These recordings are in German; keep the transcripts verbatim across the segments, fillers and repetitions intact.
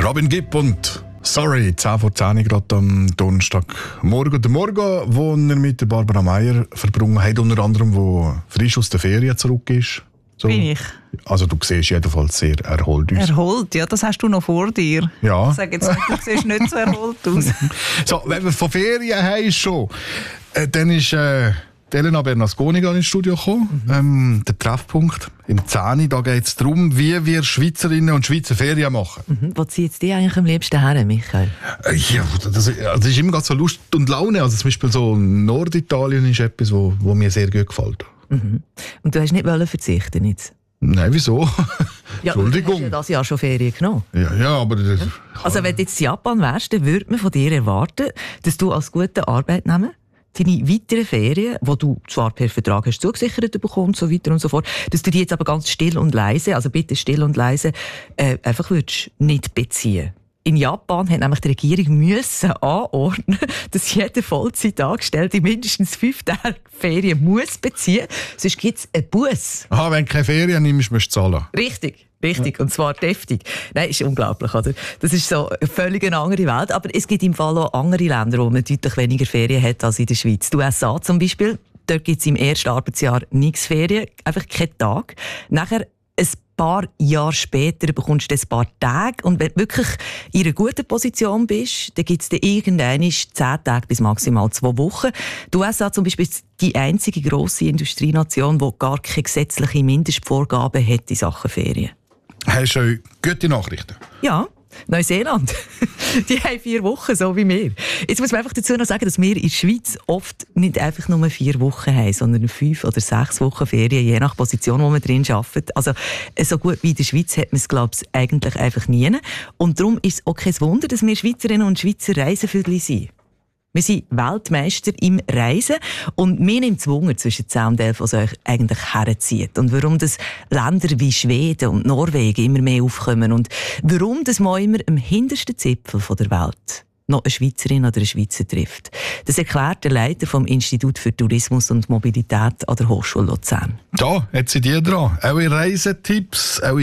Robin Gibb und «Sorry», zehn vor zehn gerade am Donnerstagmorgen. Der Morgen, den er mit der Barbara Meier verbrungen hat, unter anderem, wo frisch aus der Ferien zurück ist. So. Bin ich. Also du siehst jedenfalls sehr erholt aus. Erholt, ja, das hast du noch vor dir. Ja. Ich sage jetzt nicht, du siehst nicht so erholt aus. So, wenn wir von Ferien haben schon, äh, dann ist äh, Elena Bernasconi ins Studio gekommen. Mhm. Ähm, der Treffpunkt im zehn. Da geht es darum, wie wir Schweizerinnen und Schweizer Ferien machen. Mhm. Wo zieht die eigentlich am liebsten her, Michael? Äh, ja, das, das ist immer ganz so Lust und Laune. Also zum Beispiel so Norditalien ist etwas, wo, wo mir sehr gut gefällt. Mhm. Und du hast nicht wollen verzichten jetzt? Nein, wieso? Ja, Entschuldigung. Du hast ja das Jahr schon Ferien genommen. Ja, ja, aber... Das, also wenn du jetzt in Japan wärst, dann würde man von dir erwarten, dass du als guter Arbeitnehmer deine weiteren Ferien, die du zwar per Vertrag hast zugesichert bekommst, so weiter und so fort, dass du die jetzt aber ganz still und leise, also bitte still und leise, äh, einfach würdest nicht beziehen. In Japan hat nämlich die Regierung müssen anordnen, dass jeder Vollzeitangestellte mindestens fünf Tage Ferien muss beziehen, sonst gibt es einen Buss. Aha, wenn du keine Ferien nimmst, musst du zahlen. Richtig. Richtig, und zwar deftig. Nein, ist unglaublich, oder? Das ist so eine völlig andere Welt. Aber es gibt im Fall auch andere Länder, wo man deutlich weniger Ferien hat als in der Schweiz. Die U S A zum Beispiel, dort gibt es im ersten Arbeitsjahr nichts Ferien, einfach keinen Tag. Nachher ein paar Jahre später bekommst du ein paar Tage. Und wenn du wirklich in einer guten Position bist, dann gibt es dann irgendwann zehn Tage bis maximal zwei Wochen. Die U S A zum Beispiel ist die einzige grosse Industrienation, die gar keine gesetzliche Mindestvorgaben hat in Sachen Ferien. Hast du gute Nachrichten? Ja. Neuseeland. Die haben vier Wochen, so wie wir. Jetzt muss man einfach dazu noch sagen, dass wir in der Schweiz oft nicht einfach nur vier Wochen haben, sondern fünf oder sechs Wochen Ferien, je nach Position, wo man drin arbeitet. Also so gut wie in der Schweiz hat man es, glaube ich, eigentlich einfach nie. Und darum ist es auch kein Wunder, dass wir Schweizerinnen und Schweizer Reisevögel sind. Wir sind Weltmeister im Reisen und wir nehmen Zwungen zwischen zehn und elf, was euch eigentlich herzieht. Und warum das Länder wie Schweden und Norwegen immer mehr aufkommen und warum das man immer am hintersten Zipfel der Welt noch eine Schweizerin oder einen Schweizer trifft. Das erklärt der Leiter vom Institut für Tourismus und Mobilität an der Hochschule Luzern. Da, jetzt sind ihr dran. Eure Reisetipps, eure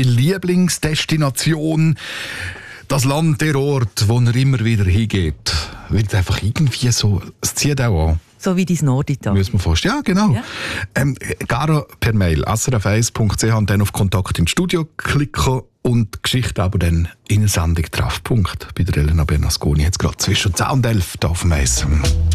Lieblingsdestination, das Land, der Ort, wo ihr immer wieder hingeht, wird einfach irgendwie so, es zieht auch an. So wie dein Norditalien. Müssen wir fast. Ja, genau. Ja. Ähm, Garo per Mail, s r f eins punkt c h und dann auf Kontakt ins Studio klicken und die Geschichte aber dann in eine Sendung Treffpunkt bei der Elena Bernasconi. Jetzt gerade zwischen zehn und elf da auf dem Eis.